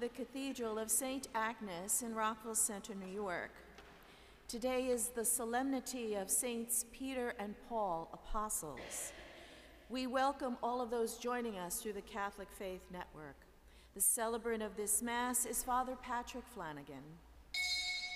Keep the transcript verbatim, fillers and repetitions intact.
the Cathedral of Saint Agnes in Rockville Center, New York. Today is the solemnity of Saints Peter and Paul, Apostles. We welcome all of those joining us through the Catholic Faith Network. The celebrant of this Mass is Father Patrick Flanagan.